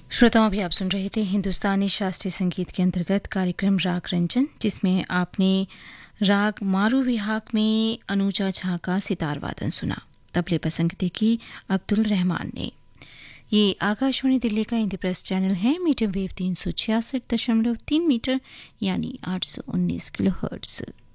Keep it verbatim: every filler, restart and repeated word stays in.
श्रोताओं, अभी आप सुन रहे थे हिंदुस्तानी शास्त्रीय संगीत के अंतर्गत कार्यक्रम राग रंजन, जिसमें आपने राग मारू विहाक में अनुजा झा का सितार वादन सुना। तबले पर संगीत की अब्दुल रहमान ने। ये आकाशवाणी दिल्ली का हिंदी प्रेस चैनल है। मीडियम वेव तीन सौ छियासठ दशमलव तीन मीटर यानी आठ सौ उन्नीस किलो हर्ट्ज।